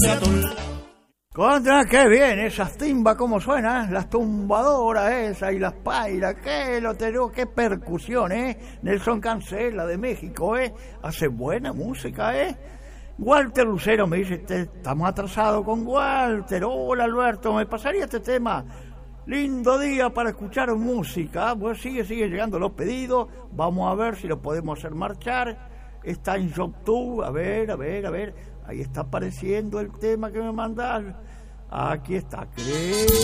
Contra, qué bien, esas timbas como suenan, las tumbadoras esas y las pairas, qué percusión, Nelson Cancela de México, hace buena música, Walter Lucero me dice, estamos atrasados con Walter. Hola Alberto, me pasaría este tema. Lindo día para escuchar música. Pues sigue llegando los pedidos. Vamos a ver si lo podemos hacer marchar. Está en YouTube. A ver. Ahí está apareciendo el tema que me mandas. Aquí está.